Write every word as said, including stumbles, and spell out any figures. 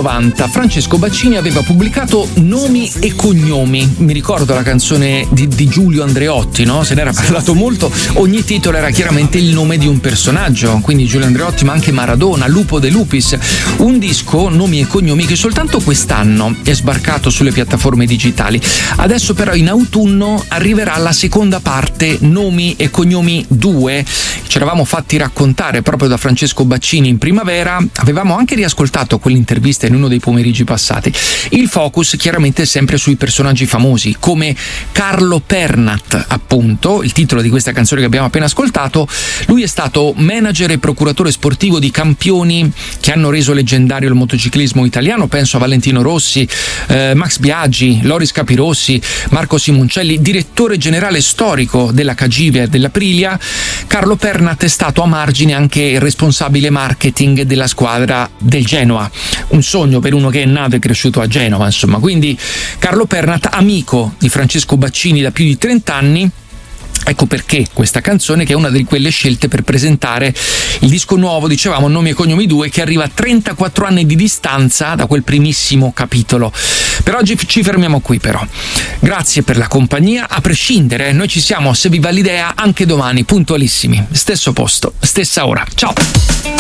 novanta Francesco Baccini aveva pubblicato Nomi e cognomi. Mi ricordo la canzone di, di Giulio Andreotti, no? Se ne era parlato molto. Ogni titolo era chiaramente il nome di un personaggio, quindi Giulio Andreotti, ma anche Maradona, Lupo De Lupis. Un disco, Nomi e cognomi, che soltanto quest'anno è sbarcato sulle piattaforme digitali. Adesso però in autunno arriverà la seconda parte, Nomi e cognomi due. Ci eravamo fatti raccontare proprio da Francesco Baccini in primavera, avevamo anche riascoltato quell'intervista in uno dei pomeriggi passati. Il focus chiaramente è sempre sui personaggi famosi, come Carlo Pernat, appunto, il titolo di questa canzone che abbiamo appena ascoltato. Lui è stato manager e procuratore sportivo di campioni che hanno reso leggendario il motociclismo italiano, penso a Valentino Rossi, eh, Max Biaggi, Loris Capirossi, Marco Simoncelli, direttore generale storico della Cagive e dell'Aprilia. Carlo Pernat è stato a margine anche il responsabile marketing della squadra del Genoa, un sogno per uno che è nato e cresciuto a Genova, insomma. Quindi Carlo Pernat, amico di Francesco Baccini da più di trenta anni. Ecco perché questa canzone, che è una di quelle scelte per presentare il disco nuovo, dicevamo, Nomi e cognomi due, che arriva a trentaquattro anni di distanza da quel primissimo capitolo. Per oggi ci fermiamo qui, però. Grazie per la compagnia, a prescindere, noi ci siamo, se vi va l'idea, anche domani, puntualissimi, stesso posto, stessa ora. Ciao!